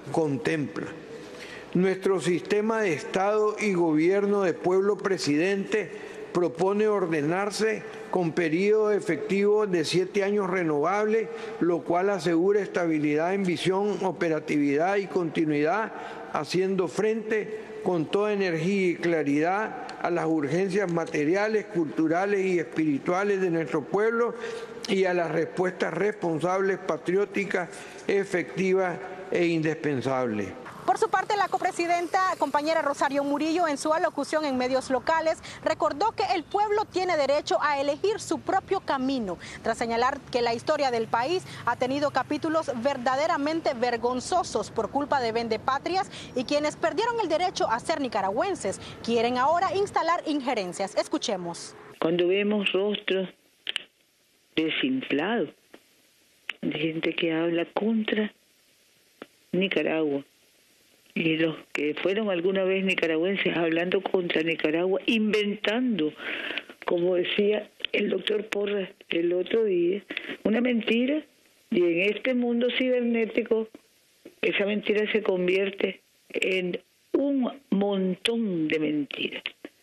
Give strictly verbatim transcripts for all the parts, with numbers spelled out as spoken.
contempla. Nuestro sistema de Estado y gobierno de pueblo-presidente propone ordenarse con periodo efectivo de siete años renovables, lo cual asegura estabilidad en visión, operatividad y continuidad, haciendo frente con toda energía y claridad a las urgencias materiales, culturales y espirituales de nuestro pueblo y a las respuestas responsables, patrióticas, efectivas e indispensables. Por su parte, la copresidenta, compañera Rosario Murillo, en su alocución en medios locales, recordó que el pueblo tiene derecho a elegir su propio camino, tras señalar que la historia del país ha tenido capítulos verdaderamente vergonzosos por culpa de vendepatrias y quienes perdieron el derecho a ser nicaragüenses quieren ahora instalar injerencias. Escuchemos. Cuando vemos rostros desinflados de gente que habla contra Nicaragua, y los que fueron alguna vez nicaragüenses hablando contra Nicaragua, inventando, como decía el doctor Porras el otro día, una mentira, y en este mundo cibernético esa mentira se convierte en un montón de mentiras.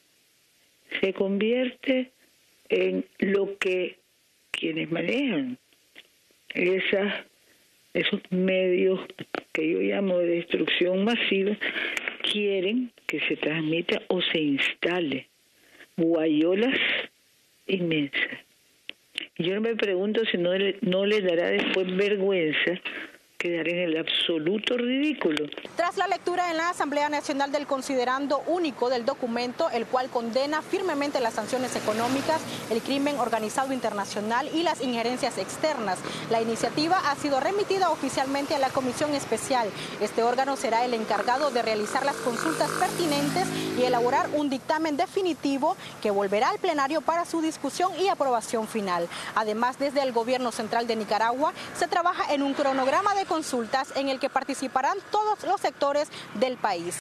Se convierte en lo que quienes manejan esas, esos medios que yo llamo de destrucción masiva, quieren que se transmita o se instale guayolas inmensas. Y yo no me pregunto si no le, no le dará después vergüenza quedar en el absoluto ridículo. Tras la lectura en la Asamblea Nacional del considerando único del documento, el cual condena firmemente las sanciones económicas, el crimen organizado internacional y las injerencias externas, la iniciativa ha sido remitida oficialmente a la Comisión Especial. Este órgano será el encargado de realizar las consultas pertinentes y elaborar un dictamen definitivo que volverá al plenario para su discusión y aprobación final. Además, desde el Gobierno Central de Nicaragua se trabaja en un cronograma de consultas en el que participarán todos los sectores del país.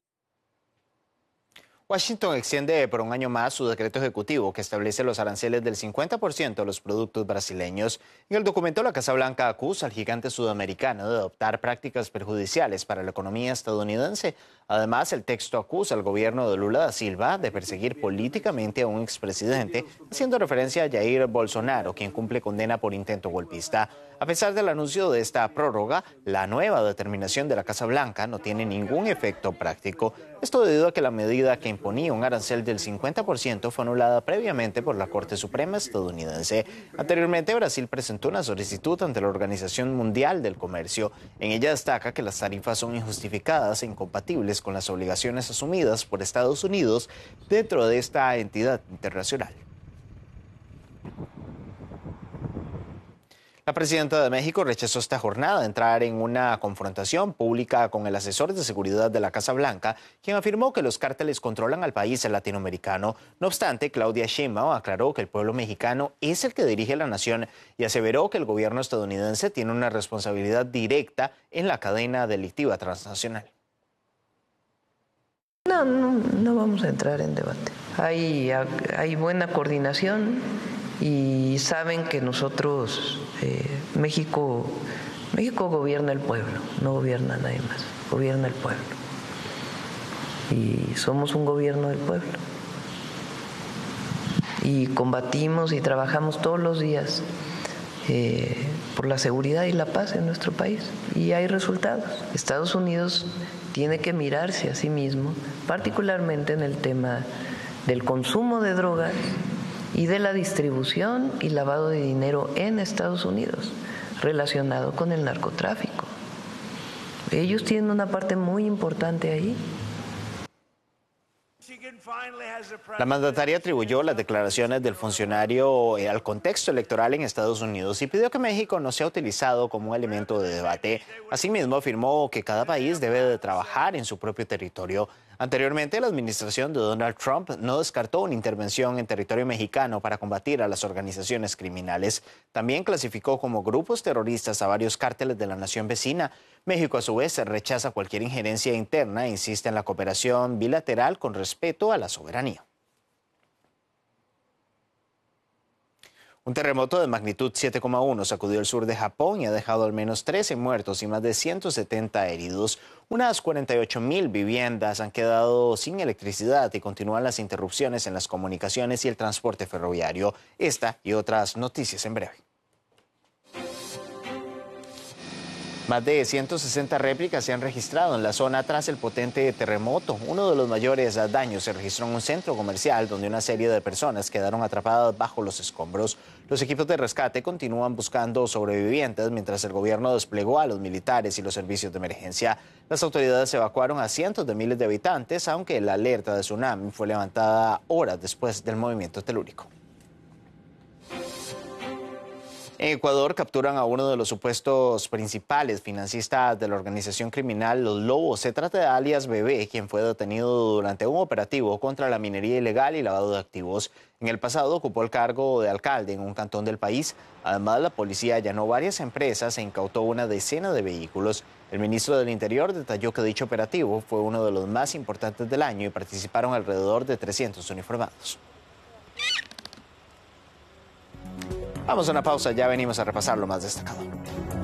Washington extiende por un año más su decreto ejecutivo que establece los aranceles del cincuenta por ciento de los productos brasileños. En el documento, la Casa Blanca acusa al gigante sudamericano de adoptar prácticas perjudiciales para la economía estadounidense. Además, el texto acusa al gobierno de Lula da Silva de perseguir políticamente a un expresidente, haciendo referencia a Jair Bolsonaro, quien cumple condena por intento golpista. A pesar del anuncio de esta prórroga, la nueva determinación de la Casa Blanca no tiene ningún efecto práctico. Esto debido a que la medida que imponía un arancel del cincuenta por ciento fue anulada previamente por la Corte Suprema estadounidense. Anteriormente, Brasil presentó una solicitud ante la Organización Mundial del Comercio. En ella destaca que las tarifas son injustificadas e incompatibles con las obligaciones asumidas por Estados Unidos dentro de esta entidad internacional. La presidenta de México rechazó esta jornada de entrar en una confrontación pública con el asesor de seguridad de la Casa Blanca, quien afirmó que los cárteles controlan al país latinoamericano. No obstante, Claudia Sheinbaum aclaró que el pueblo mexicano es el que dirige la nación y aseveró que el gobierno estadounidense tiene una responsabilidad directa en la cadena delictiva transnacional. No, no, no vamos a entrar en debate. Hay, hay buena coordinación y saben que nosotros, eh, México, México gobierna el pueblo, no gobierna nadie más, gobierna el pueblo. Y somos un gobierno del pueblo. Y combatimos y trabajamos todos los días eh, por la seguridad y la paz en nuestro país. Y hay resultados. Estados Unidos tiene que mirarse a sí mismo, particularmente en el tema del consumo de drogas y de la distribución y lavado de dinero en Estados Unidos, relacionado con el narcotráfico. Ellos tienen una parte muy importante ahí. La mandataria atribuyó las declaraciones del funcionario al contexto electoral en Estados Unidos y pidió que México no sea utilizado como un elemento de debate. Asimismo, afirmó que cada país debe de trabajar en su propio territorio. Anteriormente, la administración de Donald Trump no descartó una intervención en territorio mexicano para combatir a las organizaciones criminales. También clasificó como grupos terroristas a varios cárteles de la nación vecina. México, a su vez, rechaza cualquier injerencia interna e insiste en la cooperación bilateral con respeto a la soberanía. Un terremoto de magnitud siete coma uno sacudió el sur de Japón y ha dejado al menos trece muertos y más de ciento setenta heridos. Unas cuarenta y ocho mil viviendas han quedado sin electricidad y continúan las interrupciones en las comunicaciones y el transporte ferroviario. Esta y otras noticias en breve. Más de ciento sesenta réplicas se han registrado en la zona tras el potente terremoto. Uno de los mayores daños se registró en un centro comercial donde una serie de personas quedaron atrapadas bajo los escombros. Los equipos de rescate continúan buscando sobrevivientes mientras el gobierno desplegó a los militares y los servicios de emergencia. Las autoridades evacuaron a cientos de miles de habitantes, aunque la alerta de tsunami fue levantada horas después del movimiento telúrico. En Ecuador capturan a uno de los supuestos principales financistas de la organización criminal Los Lobos. Se trata de alias Bebé, quien fue detenido durante un operativo contra la minería ilegal y lavado de activos. En el pasado ocupó el cargo de alcalde en un cantón del país. Además, la policía allanó varias empresas e incautó una decena de vehículos. El ministro del Interior detalló que dicho operativo fue uno de los más importantes del año y participaron alrededor de trescientos uniformados. Vamos a una pausa, ya venimos a repasar lo más destacado.